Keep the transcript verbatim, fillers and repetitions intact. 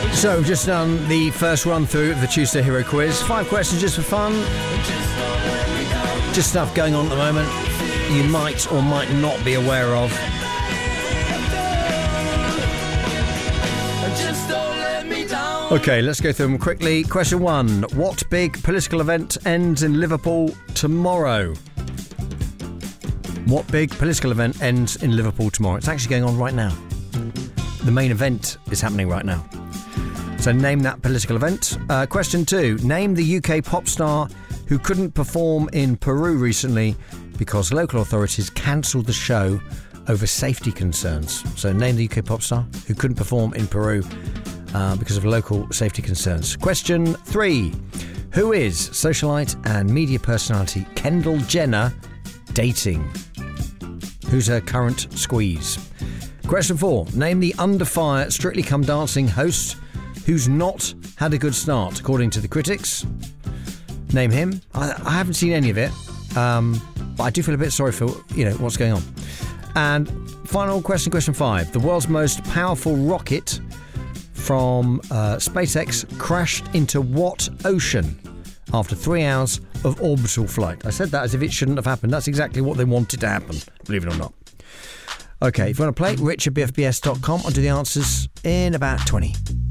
So we've just done the first run through of the Tuesday Hero Quiz. Five questions just for fun. Just stuff going on at the moment you might or might not be aware of. Okay, let's go through them quickly. Question one. What big political event ends in Liverpool tomorrow? What big political event ends in Liverpool tomorrow? It's actually going on right now. The main event is happening right now. So name that political event. Uh, question two. Name the U K pop star who couldn't perform in Peru recently because local authorities cancelled the show over safety concerns. So name the U K pop star who couldn't perform in Peru uh, because of local safety concerns. Question three. Who is socialite and media personality Kendall Jenner dating? Who's her current squeeze? Question four. Name the Under Fire Strictly Come Dancing host who's not had a good start, according to the critics. Name him. I, I haven't seen any of it, um, but I do feel a bit sorry for, you know, what's going on. And final question, question five. The world's most powerful rocket from uh, SpaceX crashed into what ocean after three hours of orbital flight? I said that as if it shouldn't have happened. That's exactly what they wanted to happen, believe it or not. Okay, if you want to play, rich at b f b s dot com. I'll do the answers in about twenty.